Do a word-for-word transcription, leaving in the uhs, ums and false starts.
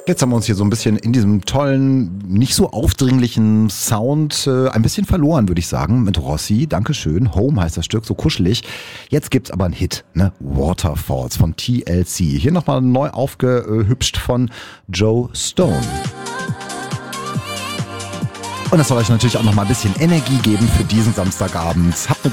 Jetzt haben wir uns hier so ein bisschen in diesem tollen, nicht so aufdringlichen Sound äh, ein bisschen verloren, würde ich sagen, mit Rossi. Dankeschön. Home heißt das Stück, so kuschelig. Jetzt gibt's aber einen Hit, ne? Waterfalls von T L C. Hier nochmal neu aufgehübscht von Joe Stone. Und das soll euch natürlich auch nochmal ein bisschen Energie geben für diesen Samstagabend. Habt eine